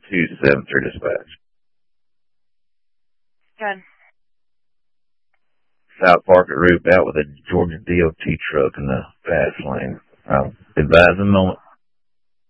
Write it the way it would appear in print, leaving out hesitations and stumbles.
273 dispatch. Good. South Park at Roof out with a Georgia DOT truck in the fast lane. Advise them on